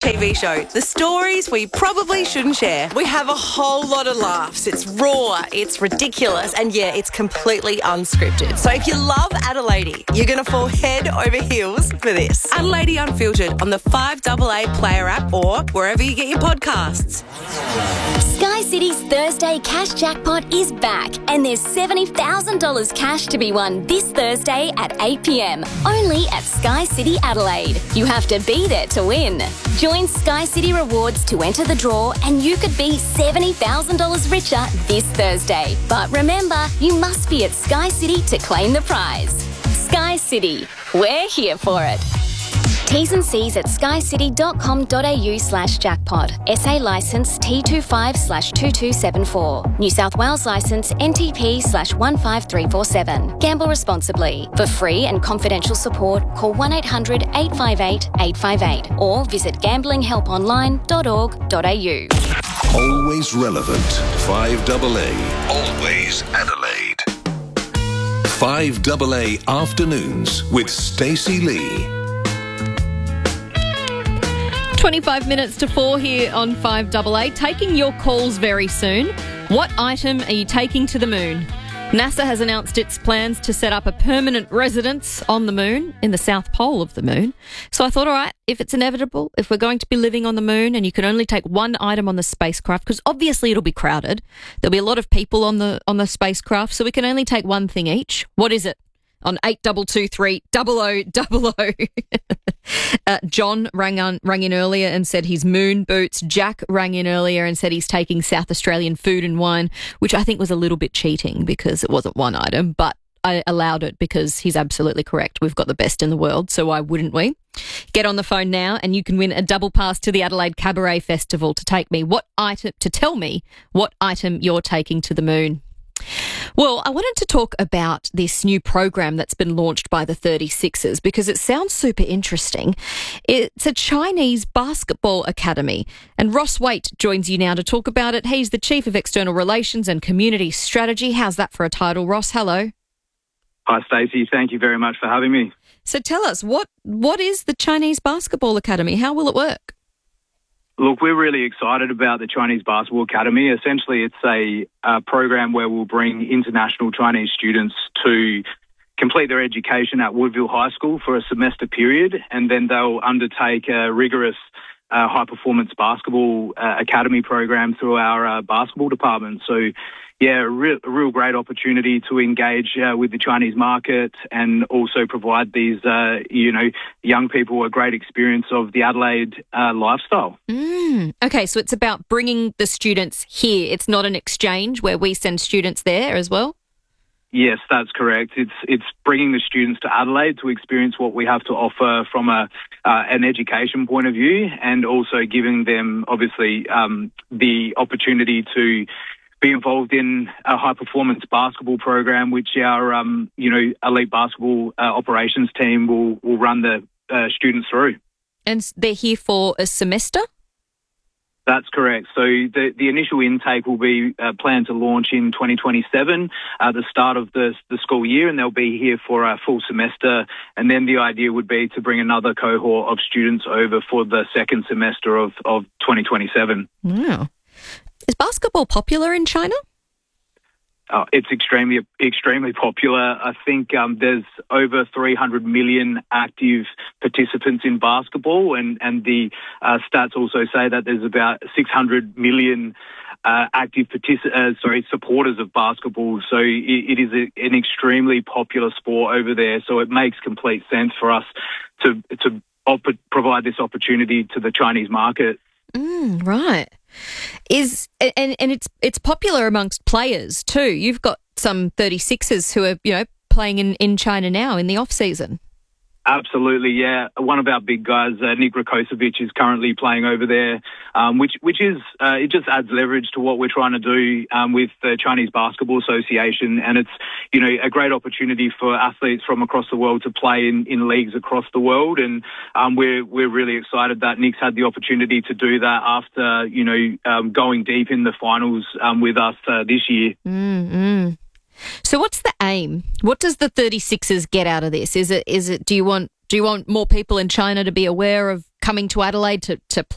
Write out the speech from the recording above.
TV show. The stories we probably shouldn't share. We have a whole lot of laughs. It's raw, it's ridiculous, and yeah, it's completely unscripted. So if you love Adelaide, you're going to fall head over heels for this. Adelaide Unfiltered on the 5AA Player app or wherever you get your podcasts. Sky City's Thursday Cash Jackpot is back, and there's $70,000 cash to be won this Thursday at 8 p.m. only at Sky City Adelaide. You have to be there to win. Join Sky City Rewards to enter the draw, and you could be $70,000 richer this Thursday. But remember, you must be at Sky City to claim the prize. Sky City, we're here for it. T's and C's at skycity.com.au/jackpot. SA licence T25/2274. New South Wales licence NTP/15347. Gamble responsibly. For free and confidential support, call 1-800-858-858 or visit gamblinghelponline.org.au. Always relevant. 5AA. Always Adelaide. 5AA Afternoons with Stacey Lee. 25 minutes to 4 here on 5AA. Taking your calls very soon. What item are you taking to the moon? NASA has announced its plans to set up a permanent residence on the moon, in the south pole of the moon. So I thought, all right, if it's inevitable, if we're going to be living on the moon and you can only take one item on the spacecraft, because obviously it'll be crowded. There'll be a lot of people on the spacecraft, so we can only take one thing each. What is it? On 8223 0000. John rang in earlier and said his moon boots. Jack rang in earlier and said he's taking South Australian food and wine, which I think was a little bit cheating because it wasn't one item, but I allowed it because he's absolutely correct. We've got the best in the world, so why wouldn't we? Get on the phone now and you can win a double pass to the Adelaide Cabaret Festival to tell me what item you're taking to the moon. Well, I wanted to talk about this new program that's been launched by the 36ers because it sounds super interesting. It's a Chinese basketball academy, and Ross Waite joins you now to talk about it. He's the Chief of External Relations and Community Strategy. How's that for a title, Ross? Hello. Hi, Stacey. Thank you very much for having me. So tell us, what is the Chinese Basketball Academy? How will it work? Look, we're really excited about the Chinese Basketball Academy. Essentially, it's a program where we'll bring international Chinese students to complete their education at Woodville High School for a semester period, and then they'll undertake a rigorous high-performance basketball academy program through our basketball department. So, yeah, a real great opportunity to engage with the Chinese market and also provide these, young people a great experience of the Adelaide lifestyle. Okay, so it's about bringing the students here. It's not an exchange where we send students there as well? Yes, that's correct. It's bringing the students to Adelaide to experience what we have to offer from an education point of view, and also giving them, obviously, the opportunity to be involved in a high-performance basketball program, which our, elite basketball operations team will run the students through. And they're here for a semester? That's correct. So the initial intake will be planned to launch in 2027, the start of the school year, and they'll be here for a full semester. And then the idea would be to bring another cohort of students over for the second semester of 2027. Wow. Is basketball popular in China? It's extremely popular. I think there's over 300 million active participants in basketball, and the stats also say that there's about 600 million active supporters of basketball. So it is an extremely popular sport over there. So it makes complete sense for us to provide this opportunity to the Chinese market. Right. It's popular amongst players too. You've got some 36ers who are, playing in China now in the off season. Absolutely, yeah. One of our big guys, Nick Rakocevic, is currently playing over there, which is it just adds leverage to what we're trying to do with the Chinese Basketball Association, and it's a great opportunity for athletes from across the world to play in leagues across the world, and we're really excited that Nick's had the opportunity to do that after going deep in the finals with us this year. Mm-hmm. So what's the aim? What does the 36ers get out of this? Is it do you want more people in China to be aware of coming to Adelaide to